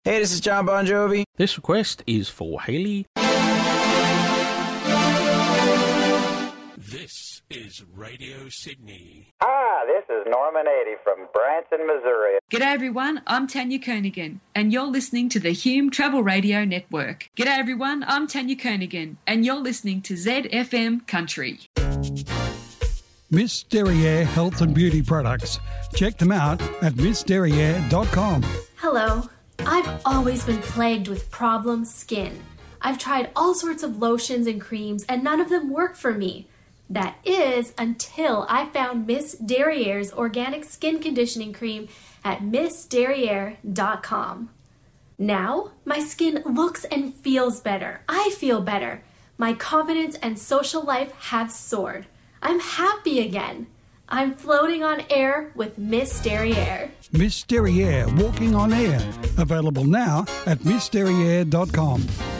Hey, this is John Bon Jovi. This request is for Haley. This is Radio Sydney. Hi, this is Norman 80 from Branson, Missouri. G'day everyone, I'm Tanya Koenigan, and you're listening to the Hume Travel Radio Network. G'day everyone, I'm Tanya Koenigan, and you're listening to ZFM Country. Miss Derriere Health and Beauty Products. Check them out at missderriere.com. Hello. I've always been plagued with problem skin. I've tried all sorts of lotions and creams, and none of them work for me. That is until I found Miss Derriere's organic skin conditioning cream at missderriere.com. Now, my skin looks and feels better. I feel better. My confidence and social life have soared. I'm happy again. I'm floating on air with Miss Derriere. Miss Derriere Walking on Air. Available now at missderriere.com.